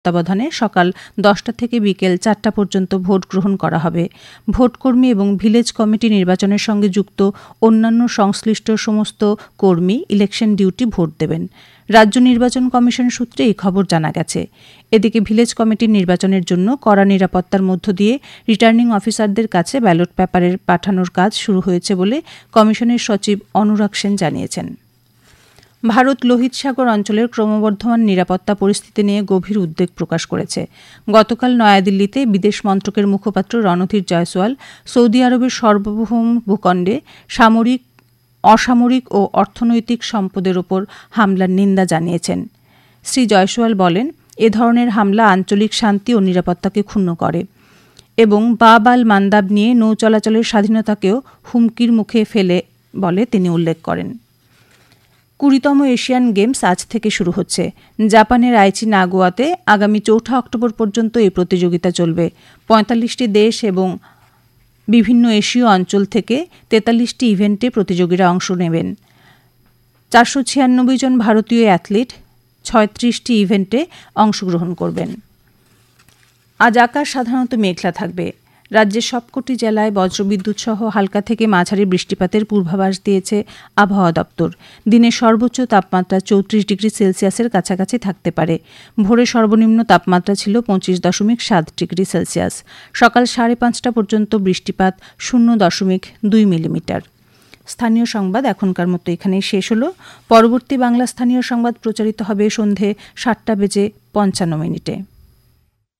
তত্ত্বাবধানে সকাল 10টা থেকে বিকেল 4টা পর্যন্ত ভোট গ্রহণ করা হবে। ভোটকর্মী এবং ভিলেজ কমিটি নির্বাচনের সঙ্গে যুক্ত অন্যান্য সংশ্লিষ্ট সমস্ত কর্মী ইলেকশন ডিউটি ভোট দেবেন। রাজ্য নির্বাচন কমিশন সূত্রে এই খবর জানা গেছে। এদিকে ভিলেজ কমিটির নির্বাচনের জন্য কড়া নিরাপত্তার মধ্য দিয়ে রিটার্নিং অফিসারদের কাছে ব্যালট পেপারের পাঠানোর কাজ শুরু হয়েছে বলে কমিশনের সচিব অনুরাগ সেন জানিয়েছেন। ভারত লোহিত সাগর অঞ্চলের ক্রমবর্ধমান নিরাপত্তা পরিস্থিতি নিয়ে গভীর উদ্বেগ প্রকাশ করেছে। গতকাল নয়াদিল্লিতে বিদেশ মন্ত্রকের মুখপাত্র রণধীর জয়সওয়াল সৌদি আরবের সার্বভৌম ভূখণ্ডে সামরিক, অসামরিক ও অর্থনৈতিক সম্পদের ওপর হামলার নিন্দা জানিয়েছেন। শ্রী জয়সওয়াল বলেন, এ ধরনের হামলা আঞ্চলিক শান্তি ও নিরাপত্তাকে ক্ষুণ্ণ করে এবং বাব আল মান্দাব নিয়ে নৌ চলাচলের স্বাধীনতাকেও হুমকির মুখে ফেলে বলে তিনি উল্লেখ করেন। 20তম এশিয়ান গেমস আজ থেকে শুরু হচ্ছে। জাপানের আইচি নাগোয়াতে আগামী 4 অক্টোবর পর্যন্ত এই প্রতিযোগিতা চলবে। 45টি দেশ এবং বিভিন্ন এশীয় অঞ্চল থেকে 43টি ইভেন্টে প্রতিযোগীরা অংশ নেবেন। 496 জন ভারতীয় অ্যাথলিট 36টি ইভেন্টে অংশগ্রহণ করবেন। আজ আকাশ সাধারণত মেঘলা থাকবে। রাজ্যের সবকটি জেলায় বজ্রবিদ্যুৎ সহ হালকা থেকে মাঝারি বৃষ্টিপাতের পূর্বাভাস দিয়েছে আবহাওয়া দপ্তর। দিনের সর্বোচ্চ তাপমাত্রা 34 ডিগ্রি সেলসিয়াসের কাছাকাছি থাকতে পারে। ভোরে সর্বনিম্ন তাপমাত্রা ছিল 25.7 ডিগ্রি সেলসিয়াস। সকাল 5:30টা পর্যন্ত বৃষ্টিপাত 0.2 মিলিমিটার। স্থানীয় সংবাদ এখনকার মতো এখানেই শেষ হলো। পরবর্তী বাংলা স্থানীয় সংবাদ প্রচারিত হবে সন্ধে 7টা বেজে 55 মিনিটে।